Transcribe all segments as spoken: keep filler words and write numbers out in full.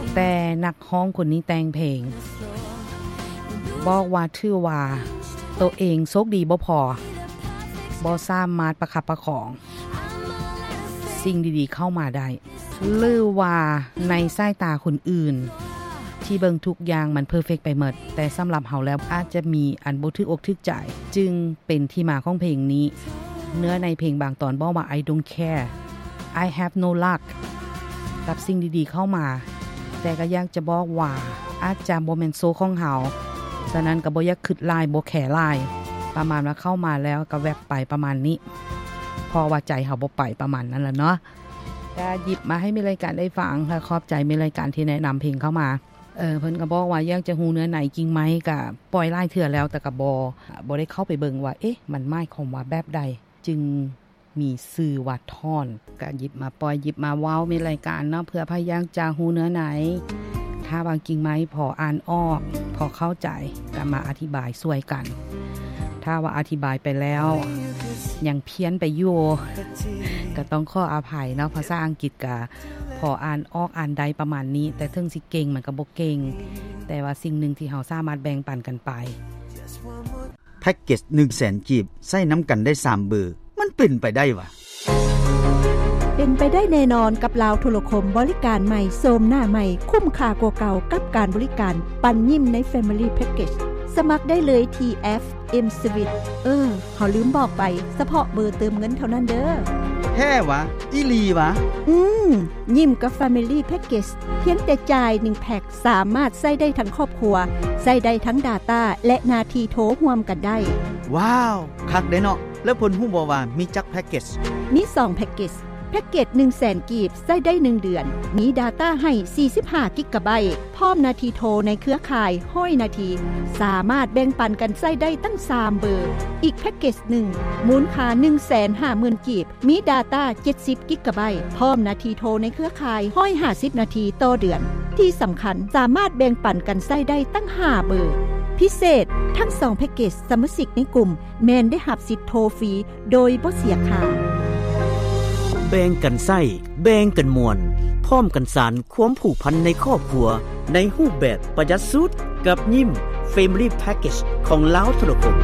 แต่นักร้องคนนี้แต่งเพลงบอกว่าถือว่าตัวเองโชคดีบ่พอบ่สามารถประคับประคองสิ่งดีๆเข้ามาได้หรือว่าในสายตาคนอื่นที่เบิ่งทุกอย่างมันเพอร์เฟคไปหมดแต่สำหรับเฮาแล้วอาจจะมีอันบ่ถึกอกถึกใจจึงเป็นที่มาของเพลงนี้เนื้อในเพลงบางตอนบอกว่า I don't care I have no luck กับสิ่งดีๆเข้ามาแต่ก็อยากจะบอกว่าอาจจะบ่แม่นโซของเฮาฉะนั้นก็บ่อยากคิดลายบ่แค่ลายประมาณว่าเข้ามาแล้วก็แวบไปประมาณนี้พอว่าใจเฮาบ่ไปประมาณนั้นแหละเนาะก็หยิบมาให้มีรายการได้ฟังค่ะขอบใจมีรายการที่แนะนำเพลงเข้ามาเออเพิ่นก็บอกว่าอยากจะฮู้เนื้อไหนจริงไหมก็ปล่อยลายเถื่อแล้วแต่ก็บ่บ่ได้เข้าไปเบิ่งว่าเอ๊ะมันหมายความว่าแบบใดจึงมีชื่อว่าท่อนก็หยิบมาปล่อยหยิบมาเว้ามีรายการเนาะเพื่อพยายามจะฮู้เนื้อไหนถ้าบางจริงไหมพออ่านออกพอเข้าใจก็มาอธิบายช่วยกันถ้าว่าอธิบายไปแล้วยังเพี้ยนไปอยู่ก็ต้องขออภัยเนาะภาษาอังกฤษก็พออ่านออกอ่านได้ประมาณนี้แต่ถึงสิเก่งมันก็บ่เก่งแต่ว่าสิ่งหนึ่งที่เฮาสามารถแบ่งปันกันไปแพ็คเกจ หนึ่งแสน กีบใส่น้ำกันได้สามเบอร์มันเป็นไปได้วะเป็นไปได้แน่นอนกับลาวโทรคมบริการใหม่โสมหน้าใหม่คุ้มค่ากว่าเก่ากับการบริการปันยิ้มใน Family Package สมัครได้เลยที่ เอฟ เอ็ม Switch เออเฮาลืมบอกไปเฉพาะเบอร์เติมเงินเท่านั้นเด้อแท้วะอีหลีวะอืมยิ้มกับ Family Package เพียงแต่จ่ายหนึ่งแพ็คสามารถใช้ได้ทั้งครอบครัวใช้ได้ทั้ง Data และนาทีโทรร่วมกันได้ว้าวคักเด้เนาะแล้วเพิ่นฮู้บ่ว่ามีจักแพ็คเกจมีสองแพ็คเกจแพ็คเกจ หนึ่งแสน กีบใช้ได้หนึ่งเดือนมี Data ให้สี่สิบห้ากิกะไบต์พร้อมนาทีโทรในเครือข่ายห้อยนาทีสามารถแบ่งปันกันใช้ได้ตั้งสามเบอร์อีกแพ็คเกจหนึ่งมูลค่า หนึ่งแสนห้าหมื่น กีบมี Data เจ็ดสิบกิกะไบต์พร้อมนาทีโทรในเครือข่ายห้อยห้าสิบนาทีต่อเดือนที่สำคัญสามารถแบ่งปันกันใช้ได้ตั้งห้าเบอร์พิเศษทั้งสองแพ็คเกจสมาชิกในกลุ่มแม่นได้รับสิทธิ์โทรฟรีโดยบ่เสียค่าแบ่งกันใส้แบ่งกันมวลพร้อมกันสานความผูกพันในครอบครัวในรูปแบบประหยัดสุดกับยิ้ม Family Package ของลาวโทรคม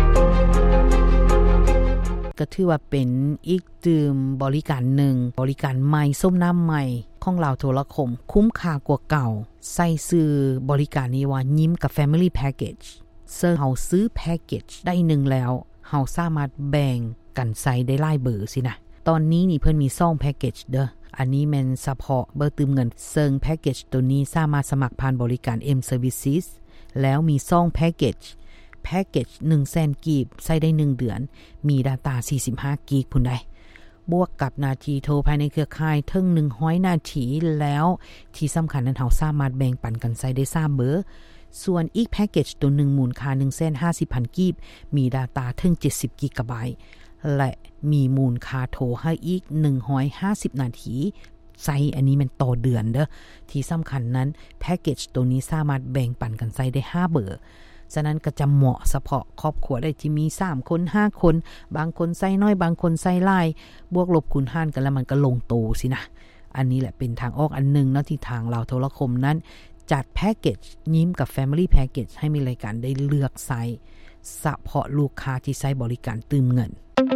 ก็ถือว่าเป็นอีกตื่มบริการหนึ่งบริการใหม่ส้มน้ำใหม่ของลาวโทรคมคุ้มค่ากว่าเก่าใส่ซื้อบริการนี้ว่ายิ้มกับ Family Package เซิร์เฮาซื้อแพ็คเกจได้หนึ่งแล้วเฮาสามารถแบ่งกันใส่ได้หลายเบอร์สินะตอนนี้นี่เพิ่นมีสองแพ็คเกจเด้ออันนี้แม่นเฉพาะเบอร์ตืมเงินเซิงแพ็คเกจตัวนี้สามารถสมัครผ่านบริการ M Services แล้วมีสองแพ็คเกจแพ็คเกจ หนึ่งแสน กีบใช้ได้หนึ่งเดือนมี Data สี่สิบห้ากิกพุ่นได้บวกกับนาทีโทรภายในเครือข่ายถึงหนึ่งร้อยนาทีแล้วที่สำคัญนั้นเฮาสามารถแบ่งปันกันใช้ได้สามเบอร์ส่วนอีกแพ็คเกจตัวหนึ่งมูลค่า หนึ่งแสนห้าสิบพัน กีบมี Data ถึงเจ็ดสิบกิกะไบต์และมีมูลค่าโทรให้อีกหนึ่งร้อยห้าสิบนาทีใช้อันนี้มันต่อเดือนเด้อที่สำคัญนั้นแพ็คเกจตัวนี้สามารถแบ่งปันกันใช้ได้ห้าเบอร์ฉะนั้นก็จะเหมาะเฉพาะครอบครัวได้ที่มีสามคนห้าคนบางคนใช้น้อยบางคนใช้หลายบวกลบคูณหารกันแล้วมันก็ลงโตสินะอันนี้แหละเป็นทางออกอันนึงเนาะที่ทางเราโทรคมนั้นจัดแพ็คเกจยิ้มกับ Family Package ให้มีรายการได้เลือกใช้เฉพาะลูกค้าที่ใช้บริการตืมเงิน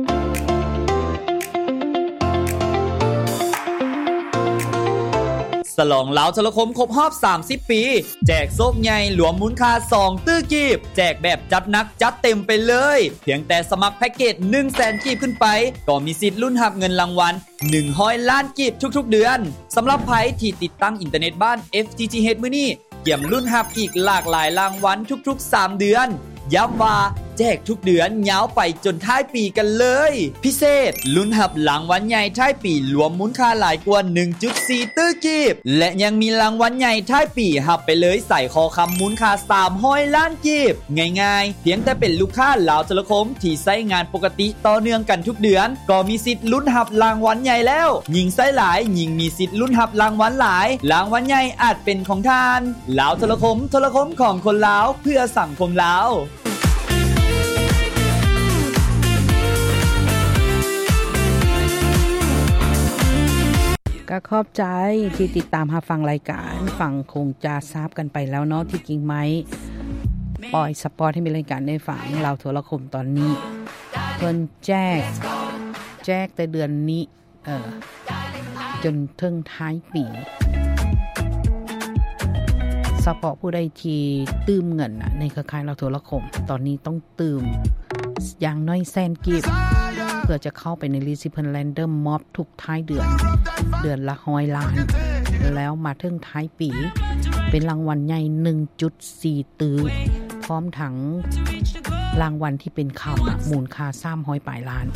ฉลองลาวโทรคมครบรอบสามสิบปีแจกโซกใหญ่หลวมมูลค่าสองตื้อกีบแจกแบบจัดหนักจัดเต็มไปเลยเพียงแต่สมัครแพ็คเกจ หนึ่งแสน กีบขึ้นไปก็มีสิทธิ์ลุ้นรับเงินรางวัลหนึ่งร้อยล้านกีบทุกๆเดือนสำหรับไผที่ติดตั้งอินเทอร์เน็ตบ้าน เอฟ ที ที เอช มื้อนี้เกี่ยมลุ้นรับอีกหลากหลายรางวัลทุกๆสามเดือนย้ำว่าแจกทุกเดือนยาวไปจนท้ายปีกันเลยพิเศษลุ้นรับรางวัลใหญ่ท้ายปีรวมมูลค่าหลายกว่า หนึ่งจุดสี่ ตื้อกีบและยังมีรางวัลใหญ่ท้ายปีรับไปเลยใส่คอคำมูลค่าสามร้อยล้านกีบง่ายๆเพียงแต่เป็นลูกค้าลาวโทรคมที่ใช้งานปกติต่อเนื่องกันทุกเดือนก็มีสิทธิ์ลุ้นรับรางวัลใหญ่แล้วยิ่งใช้หลายยิ่งมีสิทธิ์ลุ้นรับรางวัลหลายรางวัลใหญ่อาจเป็นของท่านลาวโทรคมโทรคมของคนลาวเพื่อสังคมลาวก็ขอบใจที่ติดตามรับฟังรายการฟังคงจะทราบกันไปแล้วเนาะที่จริงไหมปล่อยสปอร์ตให้มีรายการได้ฟังเราโทรคมตอนนี้เพิ่นแจกแจกแต่เดือนนี้เอ่อจนถึงท้ายปีเฉพาะผู้ใดที่ตื้มเงินน่ะในเครือข่ายเราโทรคมตอนนี้ต้องตื้มอย่างน้อยแสนกีบเพื่อจะเข้าไปในลิสต์เพิ่นแรนดอมม็อบทุกท้ายเดือนเดือนละหนึ่งร้อยล้านแล้วมาถึงท้ายปีเป็นรางวัลใหญ่ หนึ่งจุดสี่ ตื้อพร้อมทั้งรางวัลที่เป็นคำมูลค่าสามร้อยปลายล้าน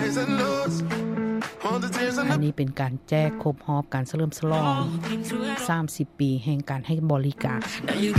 อันนี้เป็นการแจกครบรอบการเฉลิมฉลองสามสิบปีแห่งการให้บริการ